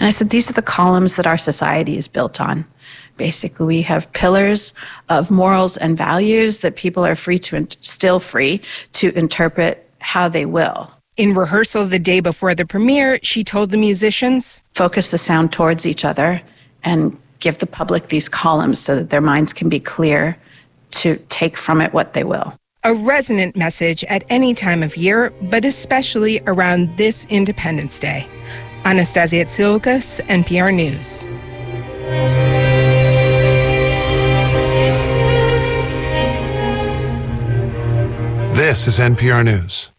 I said, these are the columns that our society is built on. Basically, we have pillars of morals and values that people are still free to interpret how they will. In rehearsal the day before the premiere, she told the musicians, focus the sound towards each other and give the public these columns so that their minds can be clear to take from it what they will. A resonant message at any time of year, but especially around this Independence Day. Anastasia Tsoulikas, NPR News. This is NPR News.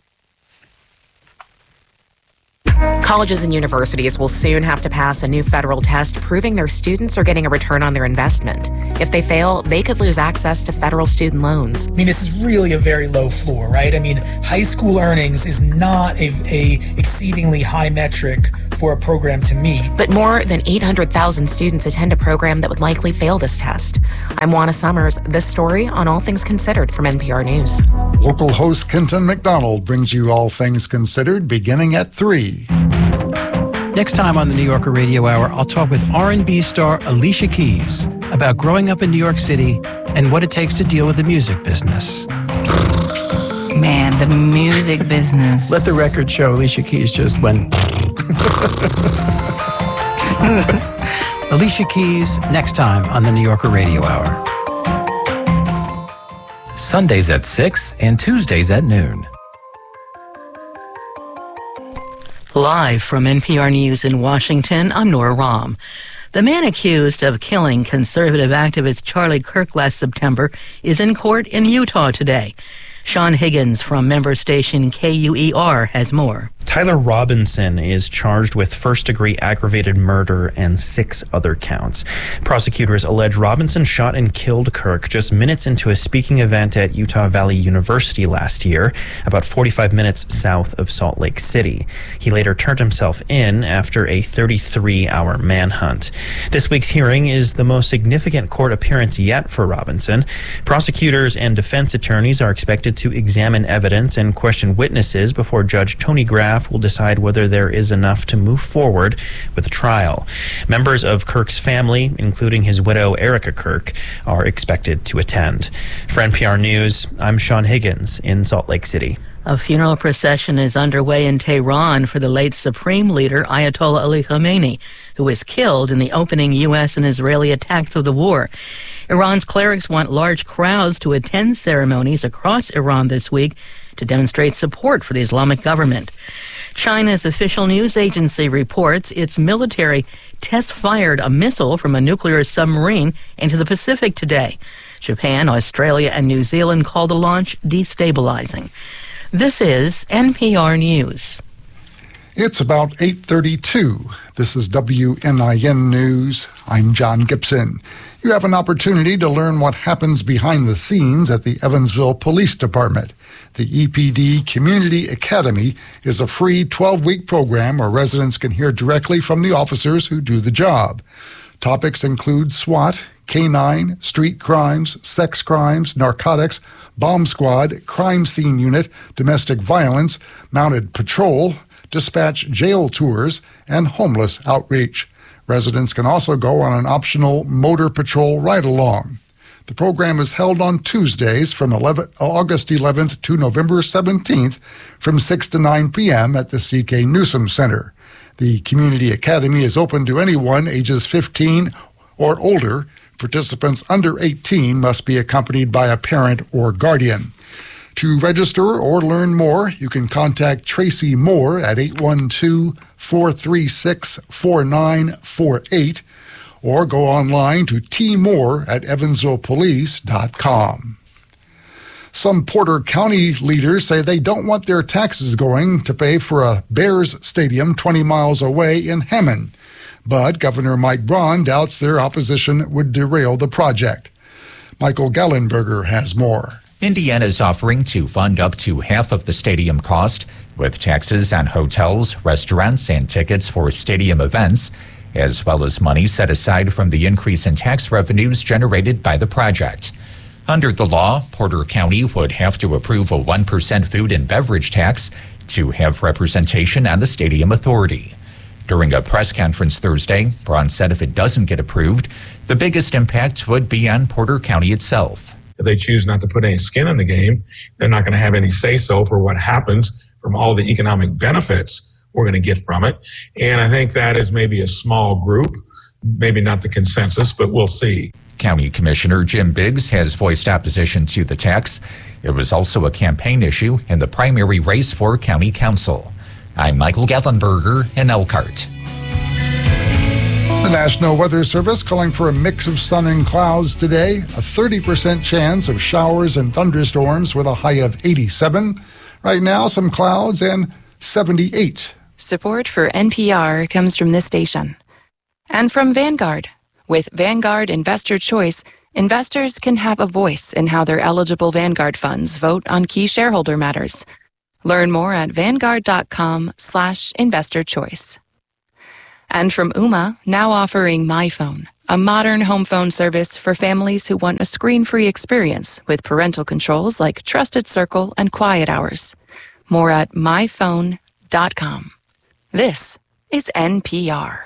Colleges and universities will soon have to pass a new federal test proving their students are getting a return on their investment. If they fail, they could lose access to federal student loans. I mean, this is really a very low floor, right? I mean, high school earnings is not a exceedingly high metric for a program to meet. But more than 800,000 students attend a program that would likely fail this test. I'm Juana Summers. This story on All Things Considered from NPR News. Local host Kenton McDonald brings you All Things Considered beginning at 3. Next time on the New Yorker Radio Hour, I'll talk with R&B star Alicia Keys about growing up in New York City and what it takes to deal with the music business. Man, the music business. Let the record show Alicia Keys just went... Alicia Keys, next time on the New Yorker Radio Hour. Sundays at 6 and Tuesdays at noon. Live from NPR News in Washington, I'm Nora Rahm. The man accused of killing conservative activist Charlie Kirk last September is in court in Utah today. Sean Higgins from member station KUER has more. Tyler Robinson is charged with first-degree aggravated murder and 6 other counts. Prosecutors allege Robinson shot and killed Kirk just minutes into a speaking event at Utah Valley University last year, about 45 minutes south of Salt Lake City. He later turned himself in after a 33-hour manhunt. This week's hearing is the most significant court appearance yet for Robinson. Prosecutors and defense attorneys are expected to examine evidence and question witnesses before Judge Tony Graff will decide whether there is enough to move forward with the trial. Members of Kirk's family, including his widow Erica Kirk, are expected to attend. For NPR News, I'm Sean Higgins in Salt Lake City. A funeral procession is underway in Tehran for the late Supreme Leader Ayatollah Ali Khamenei, who was killed in the opening U.S. and Israeli attacks of the war. Iran's clerics want large crowds to attend ceremonies across Iran this week to demonstrate support for the Islamic government. China's official news agency reports its military test-fired a missile from a nuclear submarine into the Pacific today. Japan, Australia, and New Zealand call the launch destabilizing. This is NPR News. It's about 8:32. This is WNIN News. I'm John Gibson. You have an opportunity to learn what happens behind the scenes at the Evansville Police Department. The EPD Community Academy is a free 12-week program where residents can hear directly from the officers who do the job. Topics include SWAT, K-9, street crimes, sex crimes, narcotics, bomb squad, crime scene unit, domestic violence, mounted patrol, dispatch jail tours, and homeless outreach. Residents can also go on an optional motor patrol ride-along. The program is held on Tuesdays from August 11th to November 17th from 6 to 9 p.m. at the C.K. Newsom Center. The Community Academy is open to anyone ages 15 or older. Participants under 18 must be accompanied by a parent or guardian. To register or learn more, you can contact Tracy Moore at 812-436-4948 or go online to tmoore@evansvillepolice.com. Some Porter County leaders say they don't want their taxes going to pay for a Bears stadium 20 miles away in Hammond. But Governor Mike Braun doubts their opposition would derail the project. Michael Gallenberger has more. Indiana is offering to fund up to half of the stadium cost with taxes on hotels, restaurants, and tickets for stadium events, as well as money set aside from the increase in tax revenues generated by the project. Under the law, Porter County would have to approve a 1% food and beverage tax to have representation on the stadium authority. During a press conference Thursday, Braun said if it doesn't get approved, the biggest impact would be on Porter County itself. If they choose not to put any skin in the game, they're not going to have any say-so for what happens from all the economic benefits we're going to get from it. And I think that is maybe a small group, maybe not the consensus, but we'll see. County Commissioner Jim Biggs has voiced opposition to the tax. It was also a campaign issue in the primary race for County Council. I'm Michael Gatlenberger in Elkhart. The National Weather Service calling for a mix of sun and clouds today. A 30% chance of showers and thunderstorms with a high of 87. Right now, some clouds and 78. Support for NPR comes from this station and from Vanguard. With Vanguard Investor Choice, investors can have a voice in how their eligible Vanguard funds vote on key shareholder matters. Learn more at vanguard.com/investorchoice. And from Ooma, now offering MyPhone, a modern home phone service for families who want a screen-free experience with parental controls like Trusted Circle and Quiet Hours. More at myphone.com. This is NPR.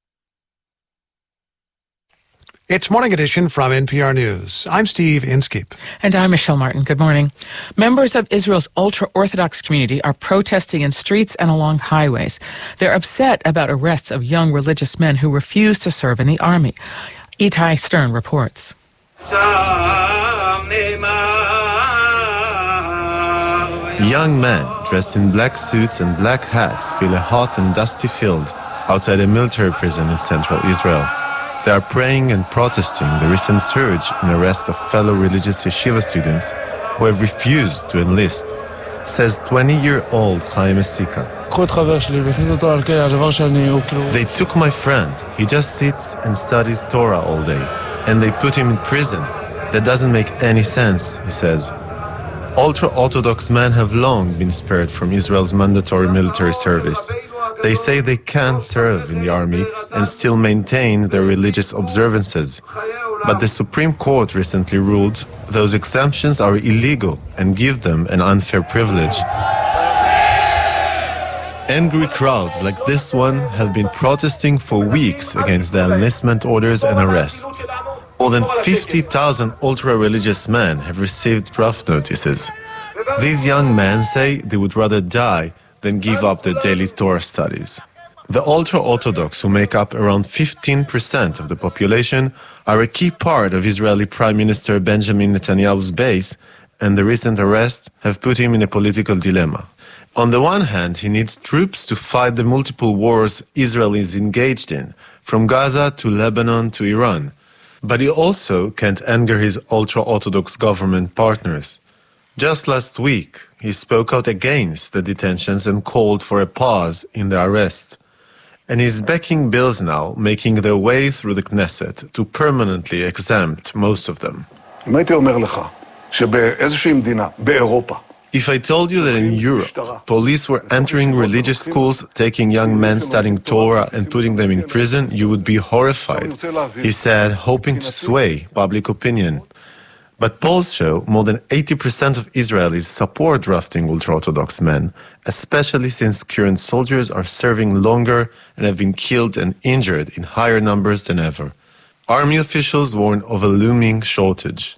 It's Morning Edition from NPR News. I'm Steve Inskeep. And I'm Michelle Martin. Good morning. Members of Israel's ultra-Orthodox community are protesting in streets and along highways. They're upset about arrests of young religious men who refuse to serve in the army. Itai Stern reports. Young men dressed in black suits and black hats fill a hot and dusty field outside a military prison in central Israel. They are praying and protesting the recent surge in arrest of fellow religious yeshiva students who have refused to enlist, says 20-year-old Chaim Esika. They took my friend. He just sits and studies Torah all day, and they put him in prison. That doesn't make any sense, he says. Ultra-Orthodox men have long been spared from Israel's mandatory military service. They say they can serve in the army and still maintain their religious observances. But the Supreme Court recently ruled those exemptions are illegal and give them an unfair privilege. Angry crowds like this one have been protesting for weeks against the enlistment orders and arrests. More than 50,000 ultra-religious men have received draft notices. These young men say they would rather die than give up their daily Torah studies. The ultra-Orthodox, who make up around 15% of the population, are a key part of Israeli Prime Minister Benjamin Netanyahu's base, and the recent arrests have put him in a political dilemma. On the one hand, he needs troops to fight the multiple wars Israel is engaged in, from Gaza to Lebanon to Iran. But he also can't anger his ultra-Orthodox government partners. Just last week, he spoke out against the detentions and called for a pause in the arrests. And he's backing bills now, making their way through the Knesset to permanently exempt most of them. If I told you that in Europe, police were entering religious schools, taking young men studying Torah and putting them in prison, you would be horrified, he said, hoping to sway public opinion. But polls show more than 80% of Israelis support drafting ultra-Orthodox men, especially since current soldiers are serving longer and have been killed and injured in higher numbers than ever. Army officials warn of a looming shortage.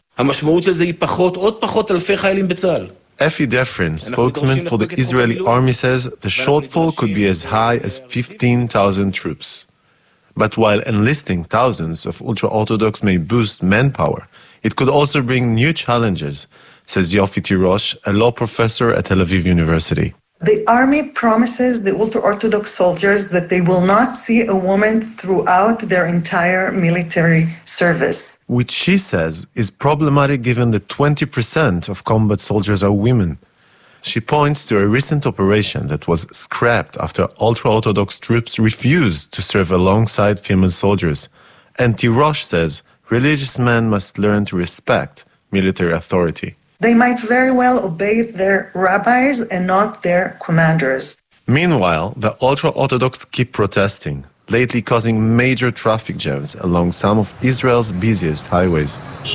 Effie Defrin, spokesman for the Israeli army, says the shortfall could be as high as 15,000 troops. But while enlisting thousands of ultra-Orthodox may boost manpower, it could also bring new challenges, says Yofi Tirosh, a law professor at Tel Aviv University. The army promises the ultra-Orthodox soldiers that they will not see a woman throughout their entire military service. Which she says is problematic given that 20% of combat soldiers are women. She points to a recent operation that was scrapped after ultra-Orthodox troops refused to serve alongside female soldiers. And Tirosh says religious men must learn to respect military authority. They might very well obey their rabbis and not their commanders. Meanwhile, the ultra-Orthodox keep protesting, lately causing major traffic jams along some of Israel's busiest highways.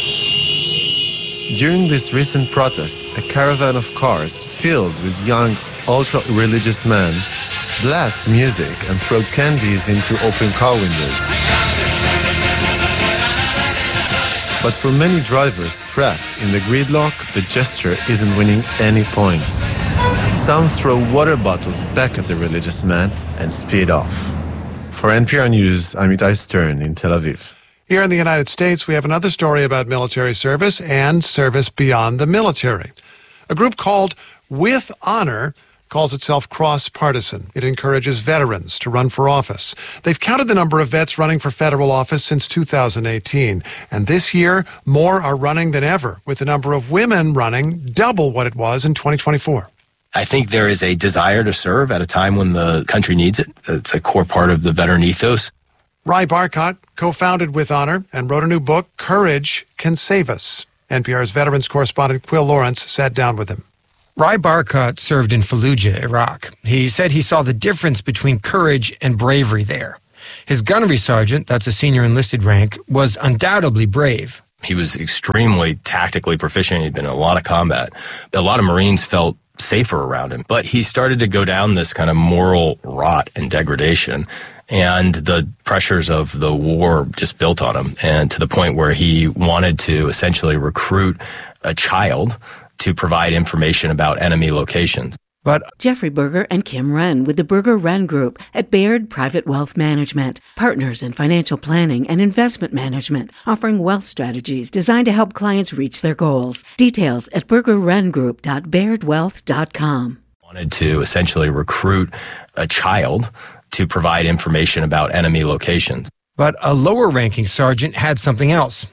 During this recent protest, a caravan of cars filled with young ultra-religious men blast music, and throw candies into open car windows. But for many drivers trapped in the gridlock, the gesture isn't winning any points. Some throw water bottles back at the religious man and speed off. For NPR News, I'm Itai Stern in Tel Aviv. Here in the United States, we have another story about military service and service beyond the military. A group called With Honor calls itself cross-partisan. It encourages veterans to run for office. They've counted the number of vets running for federal office since 2018. And this year, more are running than ever, with the number of women running double what it was in 2024. I think there is a desire to serve at a time when the country needs it. It's a core part of the veteran ethos. Rai Barkat co-founded With Honor and wrote a new book, Courage Can Save Us. NPR's veterans correspondent Quill Lawrence sat down with him. Rai Barkat served in Fallujah, Iraq. He said he saw the difference between courage and bravery there. His gunnery sergeant, that's a senior enlisted rank, was undoubtedly brave. He was extremely tactically proficient. He'd been in a lot of combat. A lot of Marines felt safer around him. But he started to go down this kind of moral rot and degradation. And the pressures of the war just built on him. And to the point where he wanted to essentially recruit a child to provide information about enemy locations. But Jeffrey Berger and Kim Wren with the Berger Wren Group at Baird Private Wealth Management, partners in financial planning and investment management, offering wealth strategies designed to help clients reach their goals. Details at burgerwrengroup.bairdwealth.com. Wanted to essentially recruit a child to provide information about enemy locations. But a lower-ranking sergeant had something else.